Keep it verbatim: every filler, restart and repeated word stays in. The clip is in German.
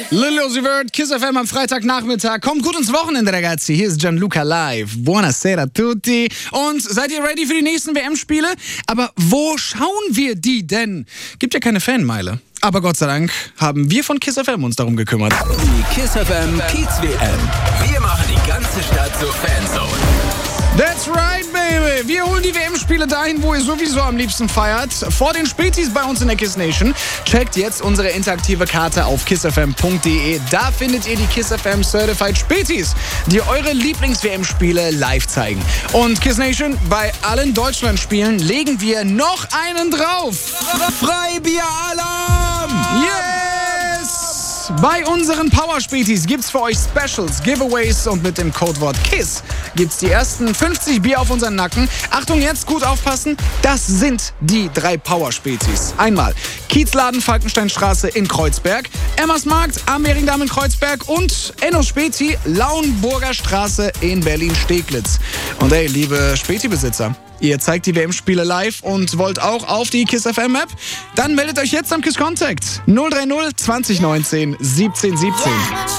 Lil Uzi Vert, Kiss F M am Freitagnachmittag. Kommt gut ins Wochenende, ragazzi. Hier ist Gianluca live. Buonasera tutti. Und seid ihr ready für die nächsten W M-Spiele? Aber wo schauen wir die denn? Gibt ja keine Fanmeile. Aber Gott sei Dank haben wir von Kiss F M uns darum gekümmert. Die Kiss F M Kiez W M. Wir machen die ganze Stadt zur Fanzone. That's right, baby. Wir holen die W M-Spiele dahin, wo ihr sowieso am liebsten feiert. Vor den Spätis bei uns in der Kiss Nation. Checkt jetzt unsere interaktive Karte auf kiss f m punkt d e. Da findet ihr die Kiss F M Certified Spätis, die eure Lieblings-W M-Spiele live zeigen. Und Kiss Nation, bei allen Deutschland-Spielen legen wir noch einen drauf. Freibier-Alarm! Yes! Bei unseren Power-Spätis gibt's für euch Specials, Giveaways und mit dem Codewort KISS gibt's die ersten fünfzig Bier auf unseren Nacken. Achtung, jetzt gut aufpassen, das sind die drei Power-Spätis. Einmal Kiezladen Falkensteinstraße in Kreuzberg, Emmersmarkt am Mehringdamm in Kreuzberg und Enno Späti Lauenburger Straße in Berlin-Steglitz. Und ey, liebe Späti-Besitzer, ihr zeigt die W M-Spiele live und wollt auch auf die Kiss F M App? Dann meldet euch jetzt am Kiss Contact null drei null zwanzig neunzehn siebzehn siebzehn.